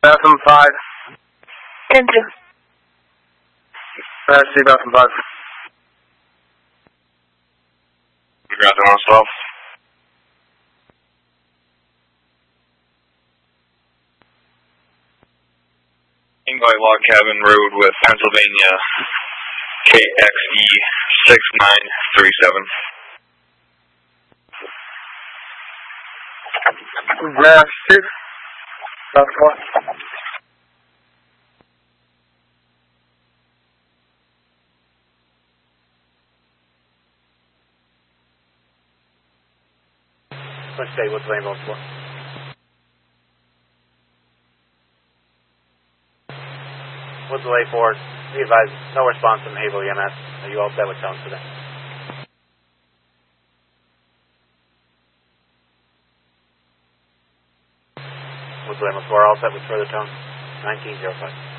Bathroom 5. 10-2. See bathroom 5. Ground on 12. Ingley Log Cabin Road with Pennsylvania KXE 6937. Grass 6. That's what. Switch state, what's lane for? What's the lay for? Be advised, no response from Haverhill EMS. Are you all set with tones today? What's the lane for? All set with further tones? 1905.